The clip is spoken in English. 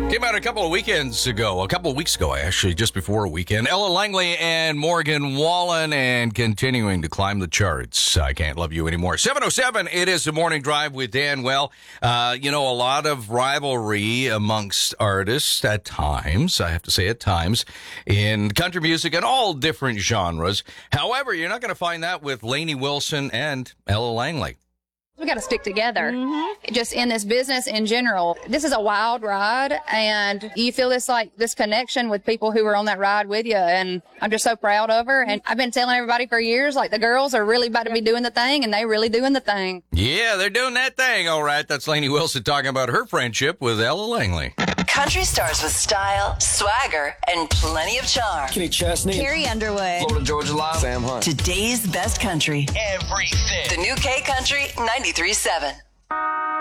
Came out a couple of weeks ago, actually, just before a weekend. Ella Langley and Morgan Wallen, and continuing to climb the charts. I Can't Love You Anymore. 7:07, it is the Morning Drive with Dan. Well, a lot of rivalry amongst artists at times, I have to say at times, in country music and all different genres. However, you're not going to find that with Lainey Wilson and Ella Langley. We got to stick together, just in this business in general. This is a wild ride, and you feel this connection with people who were on that ride with you, and I'm just so proud of her. And I've been telling everybody for years, the girls are really about to be doing the thing, and they really doing the thing. Yeah, they're doing that thing, all right. That's Lainey Wilson talking about her friendship with Ella Langley. Country stars with style, swagger, and plenty of charm. Kenny Chesney. Carrie Underwood. Florida Georgia Line. Sam Hunt. Today's best country. Everything. The new K Country 93.7.